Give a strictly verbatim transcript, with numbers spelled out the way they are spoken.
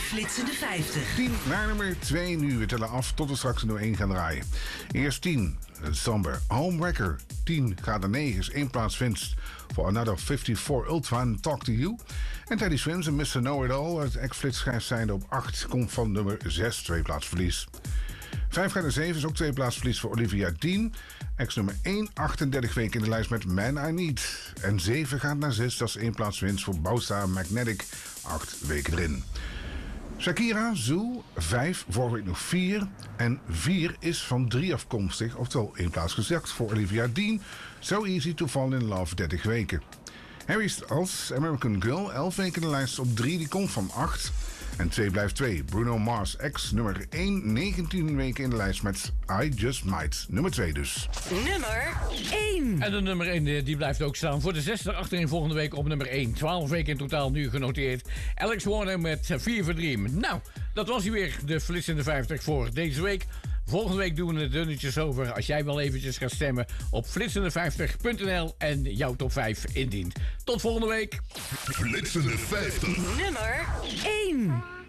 Flitsende vijftig. tien naar nummer twee nu. We tellen af tot we straks nummer één gaan draaien. Eerst tien, Somber, Homewrecker. tien gaat naar negen, is één plaats winst voor Another vijfenvijftig Ultra en Talk to You. En Teddy Swims en mister Know It All, het ex-flits schijf zijnde op acht, komt van nummer zes, twee plaats verlies. vijf gaat naar zeven, is ook twee plaats verlies voor Olivia Dean. Ex nummer één, achtendertig weken in de lijst met Man I Need. En zeven gaat naar zes, dat is één plaats winst voor Bausa Magnetic, acht weken erin. Shakira, Zoo, vijf, vorige week nog vier. En vier is van drie afkomstig, oftewel één plaats gezakt voor Olivia Dean. So Easy to Fall in Love, dertig weken. Harry Styles, American Girl, elf weken in de lijst op drie, die komt van acht. En twee blijft twee. Bruno Mars, ex nummer één, negentien weken in de lijst met I Just Might. Nummer twee dus. Nummer één. En de nummer één die blijft ook staan voor de zesde achterin volgende week op nummer één. twaalf weken in totaal nu genoteerd. Alex Warner met Fever Dream. Nou, dat was hij weer, de Flitsende vijftig voor deze week. Volgende week doen we het dunnetjes over als jij wel eventjes gaat stemmen op flitsende vijftig punt n l en jouw top vijf indient. Tot volgende week. Flitsende vijftig. Nummer één.